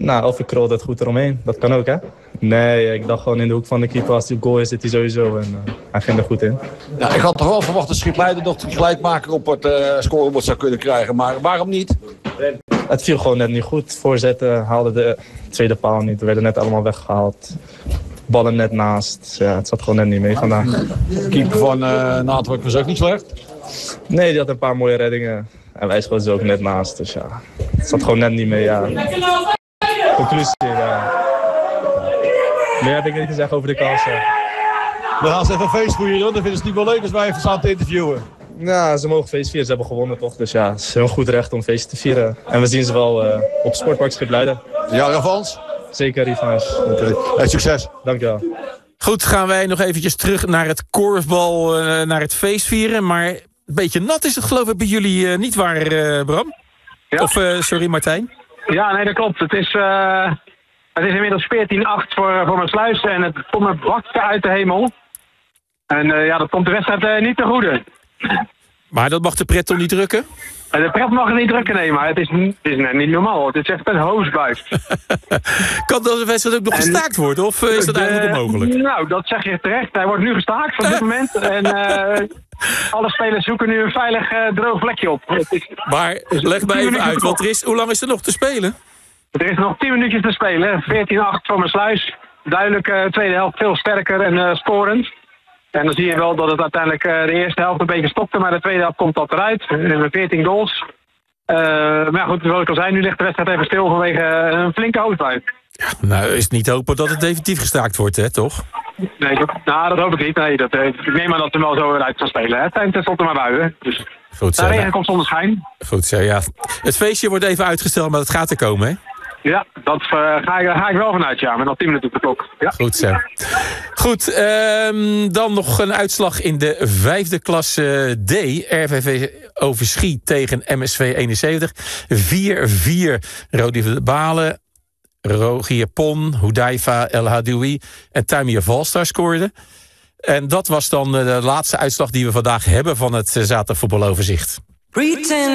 Nou, of ik krulde het goed eromheen. Dat kan ook, hè? Nee, ik dacht gewoon in de hoek van de keeper. Als die goal is, zit hij sowieso. En hij ging er goed in. Nou, ik had toch wel verwacht dat Schipleider nog die gelijkmaker op het scorebord zou kunnen krijgen. Maar waarom niet? Het viel gewoon net niet goed. Voorzetten haalde de tweede paal niet. We werden net allemaal weggehaald. Ballen net naast. Ja, het zat gewoon net niet mee vandaag. De keeper van Naaldwijk was ook niet slecht. Nee, die had een paar mooie reddingen. En wij schoten ze ook net naast. Dus ja, het zat gewoon net niet mee. Ja. Conclusie, ja. Meer heb ik niet te zeggen over de kansen. We gaan ze even feest vieren, want dan vinden ze het niet wel leuk als wij even staan te interviewen. Ja, ze mogen feest vieren. Ze hebben gewonnen toch. Dus ja, het is heel goed recht om feest te vieren. En we zien ze wel op Sportpark Schipluiden. Ja, Ravans? Zeker, Riefhuis. Okay. Succes. Dankjewel. Goed, gaan wij nog eventjes terug naar het korfbal, naar het feestvieren. Maar een beetje nat is het geloof ik bij jullie niet waar, Bram? Ja. Of, sorry, Martijn? Ja, nee, dat klopt. Het is inmiddels 14-8 voor mijn sluis en het komt me bakte uit de hemel. En ja, dat komt de wedstrijd niet te goede. Maar dat mag de pret toch niet drukken? De pret mag er niet drukken, nee, maar het is niet normaal. Het is echt een hoosbuis. Kan de wedstrijd ook nog gestaakt worden, of is dat eigenlijk onmogelijk? Nou, dat zeg je terecht. Hij wordt nu gestaakt op dit moment. En alle spelers zoeken nu een veilig droog plekje op. Maar leg mij even uit, want hoe lang is er nog te spelen? Er is nog 10 minuutjes te spelen. 14-8 voor mijn sluis. Duidelijk tweede helft veel sterker en sporend. En dan zie je wel dat het uiteindelijk de eerste helft een beetje stopte, maar de tweede helft komt dat eruit. We hebben 14 goals. Maar ja, goed, zoals ik al zei, nu ligt de wedstrijd even stil vanwege een flinke hoofdbuis. Ja, nou, is het niet hopen dat het definitief gestaakt wordt, hè, toch? Nee, dat hoop ik niet. Nee, ik neem aan dat ze wel zo uit gaan spelen. Het zijn tenslotte maar buien. Dus goed zo. regen komt zonder schijn. Goed zo, ja. Het feestje wordt even uitgesteld, maar dat gaat er komen, hè? Ja, dat ga ik wel vanuit, ja. Met nog 10 minuten op de klok. Ja. Goed zo. Goed, dan nog een uitslag in de 5e klasse D. RVV Overschie tegen MSV 71. 4-4. Rodi van de Balen, Rogier Pon, Hudaifa El Hadoui en Tamir Valstar scoorden. En dat was dan de laatste uitslag die we vandaag hebben van het zaterdagvoetbaloverzicht.